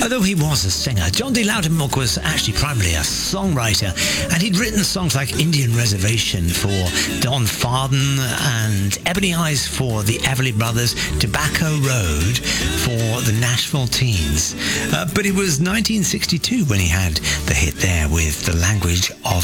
Although he was a singer, John D. Loudermilk was actually primarily a songwriter, and he'd written songs like Indian Reservation for Don Farden and Ebony Eyes for the Everly Brothers, Tobacco Road for the Nashville Teens. But it was 1962 when he had the hit there with The Language of